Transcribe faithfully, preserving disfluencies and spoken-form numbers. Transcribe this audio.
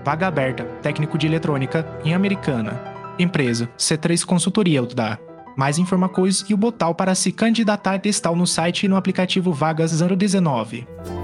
Vaga aberta, técnico de eletrônica, em Americana. Empresa, C três Consultoria Udá. Mais informações e o botão para se candidatar está no site e no aplicativo Vagas zero dezenove.